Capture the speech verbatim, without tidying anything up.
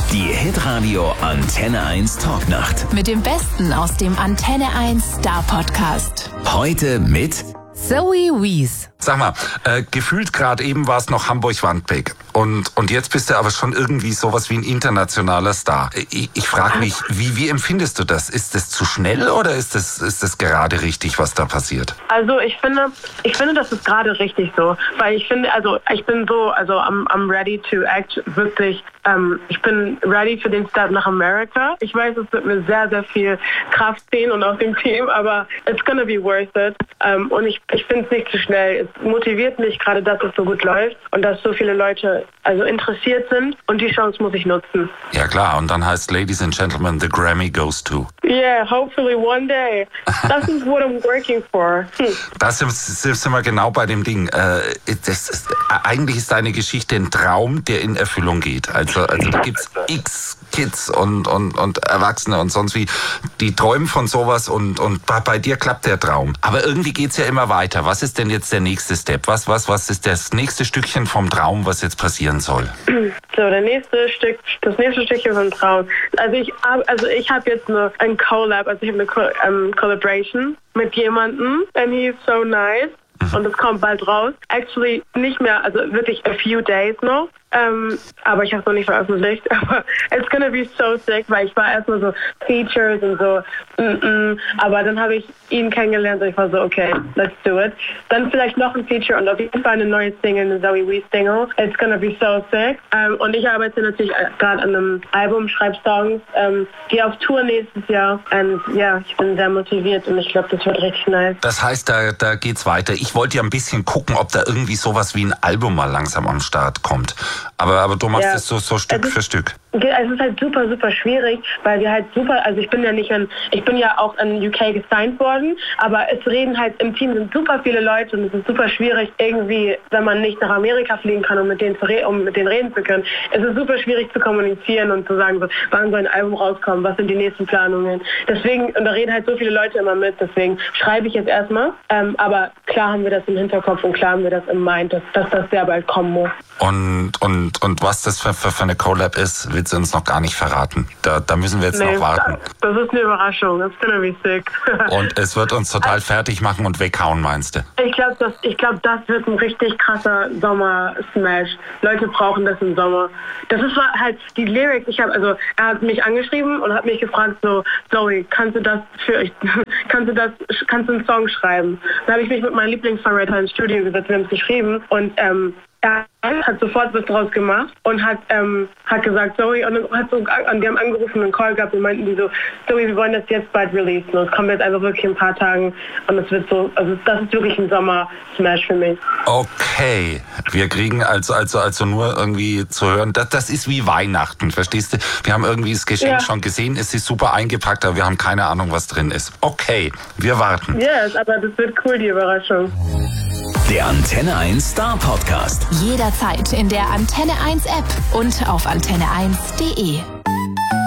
Die Hitradio Antenne eins Talknacht. Mit dem Besten aus dem Antenne eins Star Podcast. Heute mit Zoe Wees. Sag mal, äh, gefühlt gerade eben war es noch Hamburg-Wandbeck. Und, und jetzt bist du aber schon irgendwie sowas wie ein internationaler Star. Ich, ich frage mich, wie, wie empfindest du das? Ist das zu schnell oder ist das, ist das gerade richtig, was da passiert? Also ich finde, ich finde, das ist gerade richtig so. Weil ich finde, also ich bin so, also I'm, I'm ready to act, wirklich. Ähm, ich bin ready für den Start nach Amerika. Ich weiß, es wird mir sehr, sehr viel Kraft ziehen und aus dem Team, aber it's gonna be worth it. Ähm, und ich, ich finde es nicht zu schnell. Es motiviert mich gerade, dass es so gut läuft und dass so viele Leute also interessiert sind und die Chance muss ich nutzen. Ja klar, und dann heißt Ladies and Gentlemen, the Grammy goes to. Yeah, hopefully one day. Das ist what I'm working for. Hm. Da sind, sind wir genau bei dem Ding. Äh, das ist, eigentlich ist deine Geschichte ein Traum, der in Erfüllung geht. Also, also da gibt's x Kids und, und, und Erwachsene und sonst wie, die träumen von sowas und, und bei, bei dir klappt der Traum. Aber irgendwie geht's ja immer weiter. Was ist denn jetzt der nächste Step? Was, was, was ist das nächste Stückchen vom Traum, was jetzt passieren soll? So, der nächste Stück, das nächste Stückchen vom Traum. Also ich habe also ich habe jetzt eine, ein Collab, also ich habe eine Co ähm, Collaboration mit jemandem and he's so nice. Und es kommt bald raus. Actually nicht mehr, also wirklich a few days noch. Ähm, aber ich habe es noch nicht veröffentlicht. Aber it's gonna be so sick, weil ich war erstmal so Features und so. Mm -mm. Aber dann habe ich ihn kennengelernt und ich war so, okay, let's do it. Dann vielleicht noch ein Feature und auf jeden Fall eine neue Single, eine Zoe Wees Single. It's gonna be so sick. Ähm, und ich arbeite natürlich gerade an einem Album, schreibe Songs, ähm, gehe auf Tour nächstes Jahr. Und ja, ich bin sehr motiviert und ich glaube, das wird richtig nice. Das heißt, da, da geht's weiter. Ich wollte ja ein bisschen gucken, ob da irgendwie sowas wie ein Album mal langsam am Start kommt. Aber, aber du machst es ja. so, so Stück ist, für Stück. Es ist halt super, super schwierig, weil wir halt super, also ich bin ja nicht in, ich bin ja auch in U K gesigned worden, aber es reden halt im Team sind super viele Leute und es ist super schwierig irgendwie, wenn man nicht nach Amerika fliegen kann, um mit denen zu re- um mit denen reden zu können. Es ist super schwierig zu kommunizieren und zu sagen, so, wann soll ein Album rauskommen, was sind die nächsten Planungen. Deswegen, und da reden halt so viele Leute immer mit, deswegen schreibe ich jetzt erstmal, ähm, aber klar haben wir das im Hinterkopf und klar haben wir das im Mind, dass, dass das sehr bald kommen muss. Und, und, und was das für, für, für eine Collab ist, willst du uns noch gar nicht verraten. Da, da müssen wir jetzt nee, noch warten. Das ist eine Überraschung. It's gonna be sick. Und es wird uns total fertig machen und weghauen, meinst du? Ich glaube, das, ich glaub, das wird ein richtig krasser Sommer-Smash. Leute brauchen das im Sommer. Das ist halt die Lyrics. Ich habe also, er hat mich angeschrieben und hat mich gefragt so, Zoe, kannst du das für ich, kannst du das, kannst du einen Song schreiben? Dann habe ich mich mit meinem Lieblingssongwriter ins Studio gesetzt, wir haben es geschrieben und ähm, er hat sofort was draus gemacht und hat ähm, hat gesagt, Zoe, und dann hat so, und die haben angerufen und einen Call gehabt und meinten die so, Zoe, wir wollen das jetzt bald releasen. Und es kommt jetzt einfach wirklich in ein paar Tagen und es wird so, also das ist wirklich ein Sommer-Smash für mich. Okay, wir kriegen also also also nur irgendwie zu hören, das, das ist wie Weihnachten, verstehst du? Wir haben irgendwie das Geschenk ja. schon gesehen, es ist super eingepackt, aber wir haben keine Ahnung, was drin ist. Okay, wir warten. Yes, aber das wird cool, die Überraschung. Der Antenne eins Star Podcast. Jederzeit in der Antenne eins App und auf antenne eins punkt de.